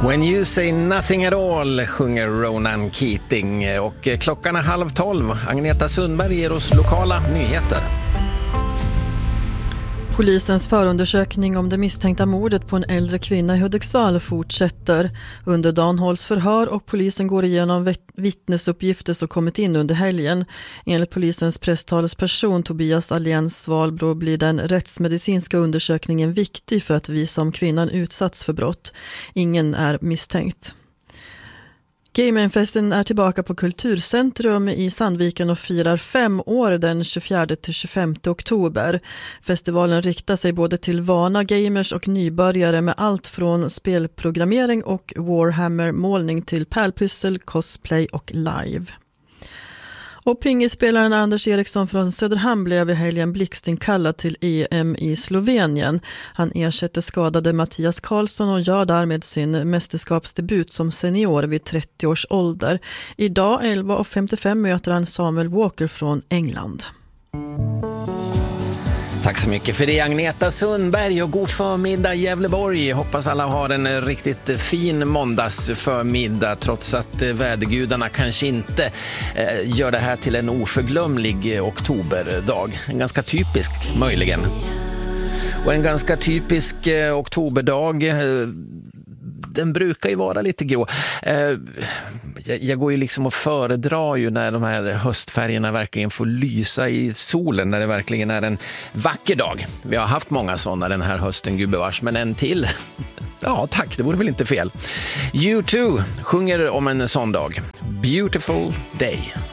When you say nothing at all sjunger Ronan Keating och klockan är 11:30. Agneta Sundberg ger oss lokala nyheter. Polisens förundersökning om det misstänkta mordet på en äldre kvinna i Hudiksvall fortsätter. Under dagen hålls förhör och polisen går igenom vittnesuppgifter som kommit in under helgen. Enligt polisens presstalesperson Tobias Alén Svalbro blir den rättsmedicinska undersökningen viktig för att visa om kvinnan utsatts för brott. Ingen är misstänkt. Gaymenfesten är tillbaka på Kulturcentrum i Sandviken och firar 5 år den 24-25 oktober. Festivalen riktar sig både till vana gamers och nybörjare med allt från spelprogrammering och Warhammer-målning till pärlpussel, cosplay och live. Och pingisspelaren Anders Eriksson från Söderhamn blev i helgen blixtinkallad till EM i Slovenien. Han ersätter skadade Mattias Karlsson och gör därmed sin mästerskapsdebut som senior vid 30 års ålder. Idag 11:55 möter han Samuel Walker från England. Tack så mycket för det, Agneta Sundberg, och god förmiddag Gävleborg. Hoppas alla har en riktigt fin måndagsförmiddag trots att vädergudarna kanske inte gör det här till en oförglömlig oktoberdag. En ganska typisk möjligen. Och en ganska typisk oktoberdag, den brukar ju vara lite grå. Jag går ju liksom och föredrar ju när de här höstfärgerna verkligen får lysa i solen, när det verkligen är en vacker dag. Vi har haft många sådana den här hösten, gubevars, men en till. Ja, tack, det vore väl inte fel. U2 sjunger om en sån dag. Beautiful day.